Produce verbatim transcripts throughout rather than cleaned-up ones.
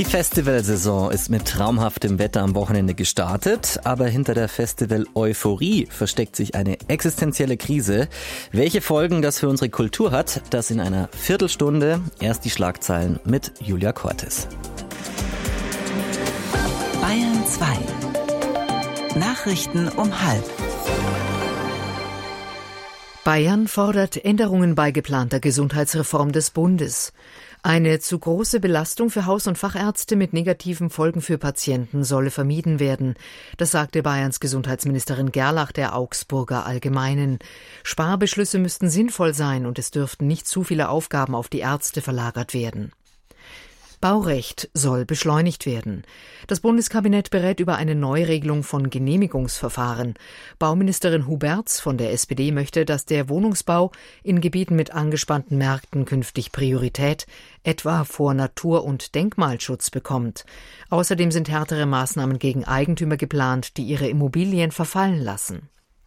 Die Festivalsaison ist mit traumhaftem Wetter am Wochenende gestartet, aber hinter der Festival-Euphorie versteckt sich eine existenzielle Krise. Welche Folgen das für unsere Kultur hat, das in einer Viertelstunde. Erst die Schlagzeilen mit Julia Cortes. Bayern zwei. Nachrichten um halb. Bayern fordert Änderungen bei geplanter Gesundheitsreform des Bundes. Eine zu große Belastung für Haus- und Fachärzte mit negativen Folgen für Patienten solle vermieden werden. Das sagte Bayerns Gesundheitsministerin Gerlach der Augsburger Allgemeinen. Sparbeschlüsse müssten sinnvoll sein und es dürften nicht zu viele Aufgaben auf die Ärzte verlagert werden. Baurecht soll beschleunigt werden. Das Bundeskabinett berät über eine Neuregelung von Genehmigungsverfahren. Bauministerin Huberts von der S P D möchte, dass der Wohnungsbau in Gebieten mit angespannten Märkten künftig Priorität, etwa vor Natur- und Denkmalschutz, bekommt. Außerdem sind härtere Maßnahmen gegen Eigentümer geplant, die ihre Immobilien verfallen lassen.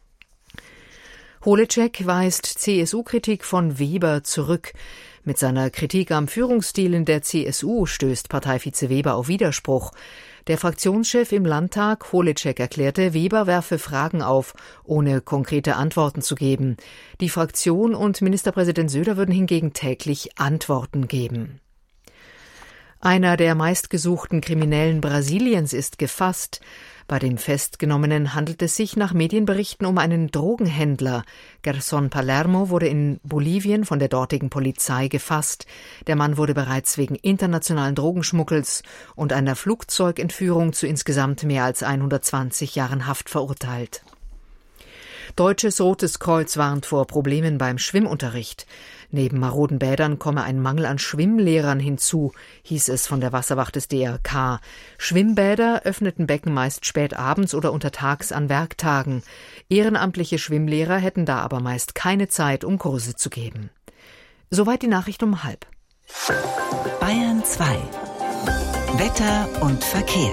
Holecek weist C S U-Kritik von Weber zurück. Mit seiner Kritik am Führungsstil in der C S U stößt Parteivize Weber auf Widerspruch. Der Fraktionschef im Landtag, Holecek, erklärte, Weber werfe Fragen auf, ohne konkrete Antworten zu geben. Die Fraktion und Ministerpräsident Söder würden hingegen täglich Antworten geben. Einer der meistgesuchten Kriminellen Brasiliens ist gefasst. Bei dem Festgenommenen handelt es sich nach Medienberichten um einen Drogenhändler. Gerson Palermo wurde in Bolivien von der dortigen Polizei gefasst. Der Mann wurde bereits wegen internationalen Drogenschmuggels und einer Flugzeugentführung zu insgesamt mehr als hundertzwanzig Jahren Haft verurteilt. Deutsches Rotes Kreuz warnt vor Problemen beim Schwimmunterricht. Neben maroden Bädern komme ein Mangel an Schwimmlehrern hinzu, hieß es von der Wasserwacht des D R K. Schwimmbäder öffneten Becken meist spät abends oder untertags an Werktagen. Ehrenamtliche Schwimmlehrer hätten da aber meist keine Zeit, um Kurse zu geben. Soweit die Nachricht um halb. Bayern zwei. Wetter und Verkehr.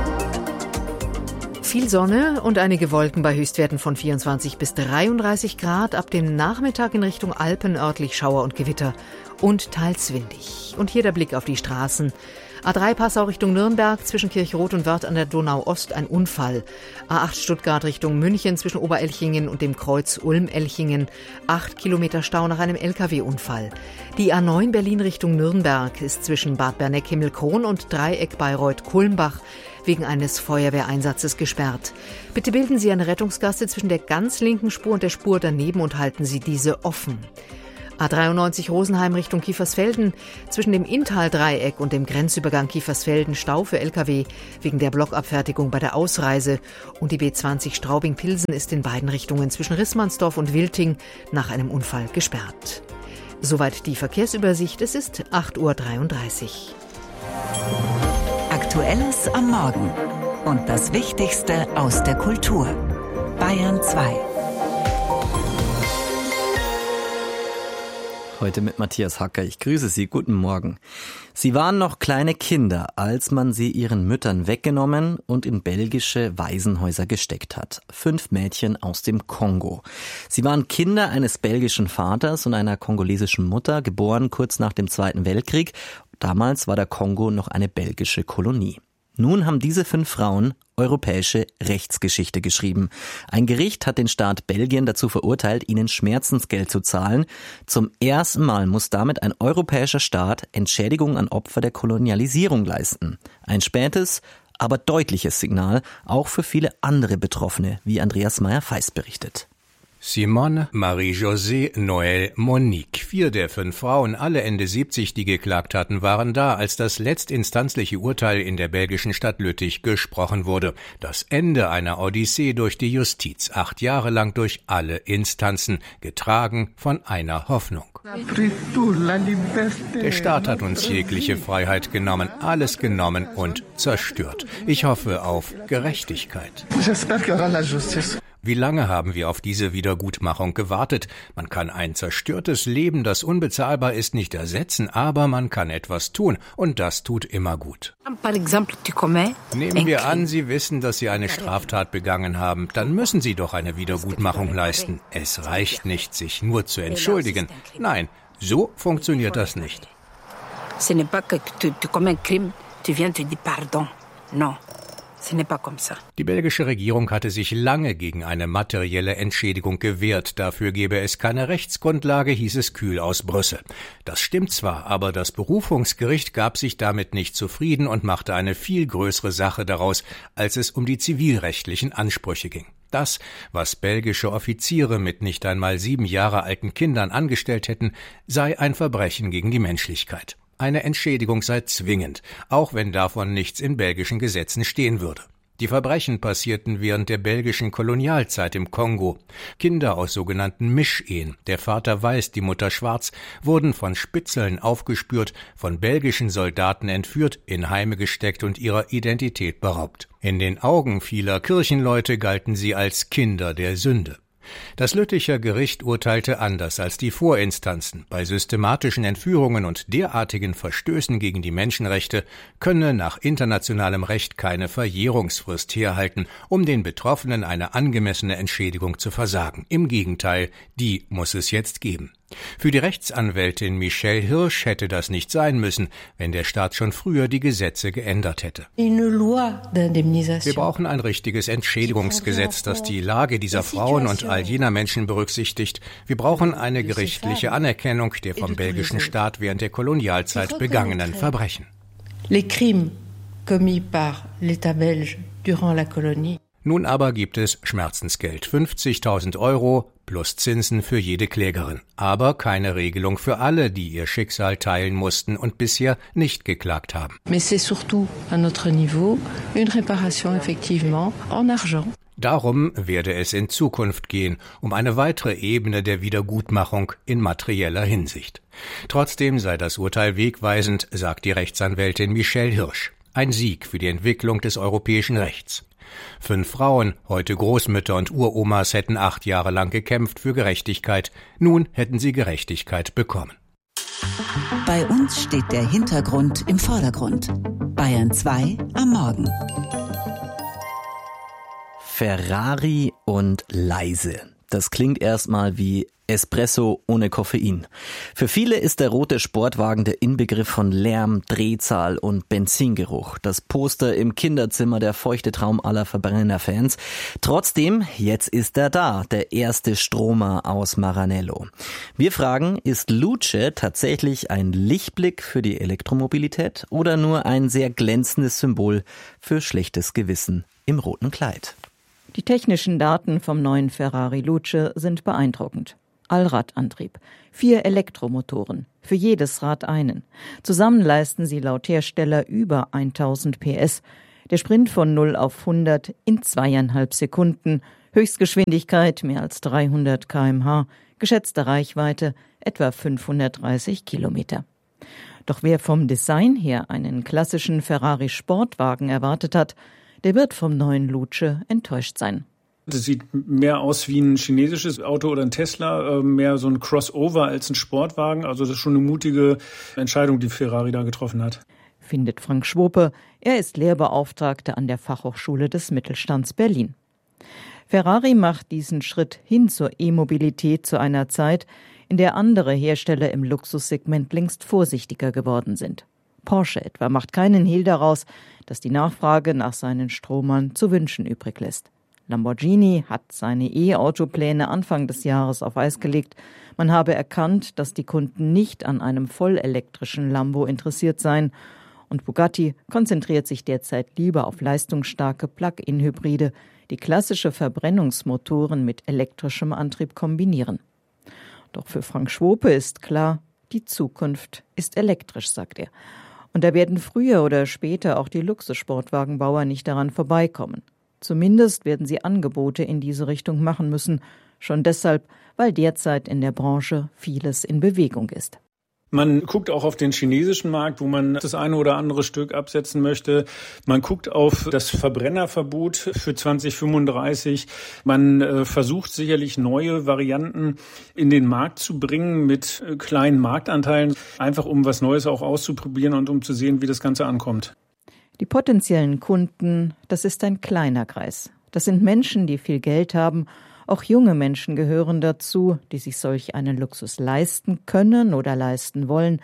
Viel Sonne und einige Wolken bei Höchstwerten von vierundzwanzig bis dreiunddreißig Grad. Ab dem Nachmittag in Richtung Alpen örtlich Schauer und Gewitter und teils windig. Und hier der Blick auf die Straßen. A drei Passau Richtung Nürnberg, zwischen Kirchroth und Wörth an der Donau-Ost ein Unfall. A acht Stuttgart Richtung München, zwischen Oberelchingen und dem Kreuz Ulm-Elchingen. Acht Kilometer Stau nach einem L K W-Unfall. Die A neun Berlin Richtung Nürnberg ist zwischen Bad Berneck-Himmelkron und Dreieck Bayreuth-Kulmbach wegen eines Feuerwehreinsatzes gesperrt. Bitte bilden Sie eine Rettungsgasse zwischen der ganz linken Spur und der Spur daneben und halten Sie diese offen. A dreiundneunzig Rosenheim Richtung Kiefersfelden, zwischen dem Inntal-Dreieck und dem Grenzübergang Kiefersfelden Stau für L K W wegen der Blockabfertigung bei der Ausreise. Und die B zwanzig Straubing-Pilsen ist in beiden Richtungen zwischen Rissmannsdorf und Wilting nach einem Unfall gesperrt. Soweit die Verkehrsübersicht. Es ist acht Uhr dreiunddreißig. Aktuelles am Morgen und das Wichtigste aus der Kultur. Bayern zwei. Heute mit Matthias Hacker. Ich grüße Sie. Guten Morgen. Sie waren noch kleine Kinder, als man sie ihren Müttern weggenommen und in belgische Waisenhäuser gesteckt hat. Fünf Mädchen aus dem Kongo. Sie waren Kinder eines belgischen Vaters und einer kongolesischen Mutter, geboren kurz nach dem Zweiten Weltkrieg. Damals war der Kongo noch eine belgische Kolonie. Nun haben diese fünf Frauen europäische Rechtsgeschichte geschrieben. Ein Gericht hat den Staat Belgien dazu verurteilt, ihnen Schmerzensgeld zu zahlen. Zum ersten Mal muss damit ein europäischer Staat Entschädigung an Opfer der Kolonialisierung leisten. Ein spätes, aber deutliches Signal, auch für viele andere Betroffene, wie Andreas Meyer-Feist berichtet. Simone, Marie-José, Noël, Monique. Vier der fünf Frauen, alle Ende siebzig, die geklagt hatten, waren da, als das letztinstanzliche Urteil in der belgischen Stadt Lüttich gesprochen wurde. Das Ende einer Odyssee durch die Justiz, acht Jahre lang durch alle Instanzen, getragen von einer Hoffnung. Der Staat hat uns jegliche Freiheit genommen, alles genommen und zerstört. Ich hoffe auf Gerechtigkeit. Wie lange haben wir auf diese Wiedergutmachung gewartet? Man kann ein zerstörtes Leben, das unbezahlbar ist, nicht ersetzen, aber man kann etwas tun, und das tut immer gut. Nehmen wir an, Sie wissen, dass Sie eine Straftat begangen haben, dann müssen Sie doch eine Wiedergutmachung leisten. Es reicht nicht, sich nur zu entschuldigen. Nein, so funktioniert das nicht. tu viens, tu dis pardon. Non. Die belgische Regierung hatte sich lange gegen eine materielle Entschädigung gewehrt. Dafür gebe es keine Rechtsgrundlage, hieß es kühl aus Brüssel. Das stimmt zwar, aber das Berufungsgericht gab sich damit nicht zufrieden und machte eine viel größere Sache daraus, als es um die zivilrechtlichen Ansprüche ging. Das, was belgische Offiziere mit nicht einmal sieben Jahre alten Kindern angestellt hätten, sei ein Verbrechen gegen die Menschlichkeit. Eine Entschädigung sei zwingend, auch wenn davon nichts in belgischen Gesetzen stehen würde. Die Verbrechen passierten während der belgischen Kolonialzeit im Kongo. Kinder aus sogenannten Mischehen, der Vater weiß, die Mutter schwarz, wurden von Spitzeln aufgespürt, von belgischen Soldaten entführt, in Heime gesteckt und ihrer Identität beraubt. In den Augen vieler Kirchenleute galten sie als Kinder der Sünde. Das Lütticher Gericht urteilte anders als die Vorinstanzen. Bei systematischen Entführungen und derartigen Verstößen gegen die Menschenrechte könne nach internationalem Recht keine Verjährungsfrist herhalten, um den Betroffenen eine angemessene Entschädigung zu versagen. Im Gegenteil, die muss es jetzt geben. Für die Rechtsanwältin Michelle Hirsch hätte das nicht sein müssen, wenn der Staat schon früher die Gesetze geändert hätte. Wir brauchen ein richtiges Entschädigungsgesetz, das die Lage dieser Frauen und all jener Menschen berücksichtigt. Wir brauchen eine gerichtliche Anerkennung der vom belgischen Staat während der Kolonialzeit begangenen Verbrechen. Les crimes commis par l'État belge durant la colonie. Nun aber gibt es Schmerzensgeld, fünfzigtausend Euro plus Zinsen für jede Klägerin, aber keine Regelung für alle, die ihr Schicksal teilen mussten und bisher nicht geklagt haben. Mais c'est surtout à notre niveau une réparation effectivement en argent. Darum werde es in Zukunft gehen, um eine weitere Ebene der Wiedergutmachung in materieller Hinsicht. Trotzdem sei das Urteil wegweisend, sagt die Rechtsanwältin Michelle Hirsch. Ein Sieg für die Entwicklung des europäischen Rechts. Fünf Frauen, heute Großmütter und Uromas, hätten acht Jahre lang gekämpft für Gerechtigkeit. Nun hätten sie Gerechtigkeit bekommen. Bei uns steht der Hintergrund im Vordergrund. Bayern zwei am Morgen. Ferrari und leise. Das klingt erstmal wie Espresso ohne Koffein. Für viele ist der rote Sportwagen der Inbegriff von Lärm, Drehzahl und Benzingeruch. Das Poster im Kinderzimmer, der feuchte Traum aller Verbrennerfans. Trotzdem, jetzt ist er da, der erste Stromer aus Maranello. Wir fragen, ist Luce tatsächlich ein Lichtblick für die Elektromobilität oder nur ein sehr glänzendes Symbol für schlechtes Gewissen im roten Kleid? Die technischen Daten vom neuen Ferrari Luce sind beeindruckend. Allradantrieb, vier Elektromotoren, für jedes Rad einen. Zusammen leisten sie laut Hersteller über tausend P S. Der Sprint von null auf hundert in zweieinhalb Sekunden. Höchstgeschwindigkeit mehr als dreihundert Kilometer pro Stunde. Geschätzte Reichweite etwa fünfhundertdreißig Kilometer. Doch wer vom Design her einen klassischen Ferrari-Sportwagen erwartet hat, der wird vom neuen Luce enttäuscht sein. Das sieht mehr aus wie ein chinesisches Auto oder ein Tesla, mehr so ein Crossover als ein Sportwagen. Also das ist schon eine mutige Entscheidung, die Ferrari da getroffen hat. Findet Frank Schwope. Er ist Lehrbeauftragter an der Fachhochschule des Mittelstands Berlin. Ferrari macht diesen Schritt hin zur E-Mobilität zu einer Zeit, in der andere Hersteller im Luxussegment längst vorsichtiger geworden sind. Porsche etwa macht keinen Hehl daraus, dass die Nachfrage nach seinen Stromern zu wünschen übrig lässt. Lamborghini hat seine E-Auto-Pläne Anfang des Jahres auf Eis gelegt. Man habe erkannt, dass die Kunden nicht an einem vollelektrischen Lambo interessiert seien. Und Bugatti konzentriert sich derzeit lieber auf leistungsstarke Plug-in-Hybride, die klassische Verbrennungsmotoren mit elektrischem Antrieb kombinieren. Doch für Frank Schwope ist klar, die Zukunft ist elektrisch, sagt er. Und da werden früher oder später auch die Luxussportwagenbauer nicht daran vorbeikommen. Zumindest werden sie Angebote in diese Richtung machen müssen, schon deshalb, weil derzeit in der Branche vieles in Bewegung ist. Man guckt auch auf den chinesischen Markt, wo man das eine oder andere Stück absetzen möchte. Man guckt auf das Verbrennerverbot für zwanzig fünfunddreißig. Man äh, versucht sicherlich neue Varianten in den Markt zu bringen mit äh, kleinen Marktanteilen, einfach um was Neues auch auszuprobieren und um zu sehen, wie das Ganze ankommt. Die potenziellen Kunden, das ist ein kleiner Kreis. Das sind Menschen, die viel Geld haben. Auch junge Menschen gehören dazu, die sich solch einen Luxus leisten können oder leisten wollen.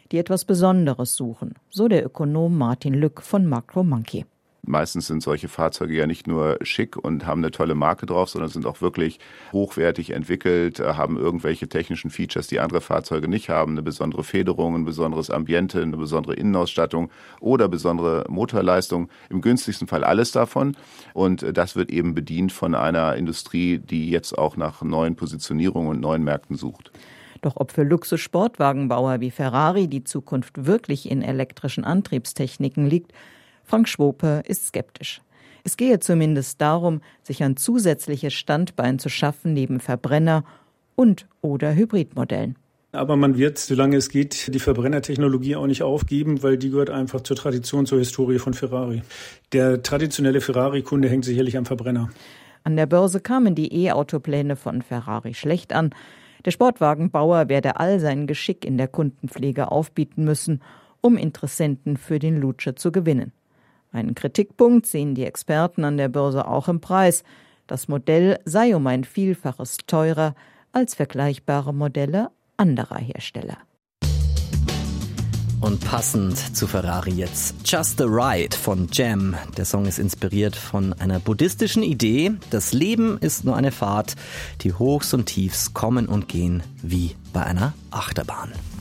die etwas Besonderes suchen, so der Ökonom Martin Lück von Macromonkey. Meistens sind solche Fahrzeuge ja nicht nur schick und haben eine tolle Marke drauf, sondern sind auch wirklich hochwertig entwickelt, haben irgendwelche technischen Features, die andere Fahrzeuge nicht haben, eine besondere Federung, ein besonderes Ambiente, eine besondere Innenausstattung oder besondere Motorleistung. Im günstigsten Fall alles davon. Und das wird eben bedient von einer Industrie, die jetzt auch nach neuen Positionierungen und neuen Märkten sucht. Doch ob für Luxus-Sportwagenbauer wie Ferrari die Zukunft wirklich in elektrischen Antriebstechniken liegt, Frank Schwope ist skeptisch. Es gehe zumindest darum, sich ein zusätzliches Standbein zu schaffen neben Verbrenner- und oder Hybridmodellen. Aber man wird, solange es geht, die Verbrennertechnologie auch nicht aufgeben, weil die gehört einfach zur Tradition, zur Historie von Ferrari. Der traditionelle Ferrari-Kunde hängt sicherlich am Verbrenner. An der Börse kamen die E-Autopläne von Ferrari schlecht an. Der Sportwagenbauer werde all sein Geschick in der Kundenpflege aufbieten müssen, um Interessenten für den Luce zu gewinnen. Einen Kritikpunkt sehen die Experten an der Börse auch im Preis. Das Modell sei um ein Vielfaches teurer als vergleichbare Modelle anderer Hersteller. Und passend zu Ferrari jetzt Just the Ride von Jam. Der Song ist inspiriert von einer buddhistischen Idee. Das Leben ist nur eine Fahrt. Die Hochs und Tiefs kommen und gehen wie bei einer Achterbahn.